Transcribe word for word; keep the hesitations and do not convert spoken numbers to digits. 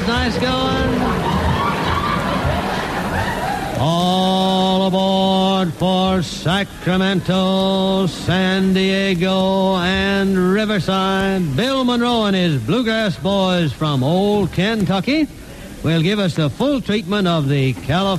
nice going. All aboard for Sacramento, San Diego, and Riverside. Bill Monroe and his Bluegrass Boys from old Kentucky will give us the full treatment of the California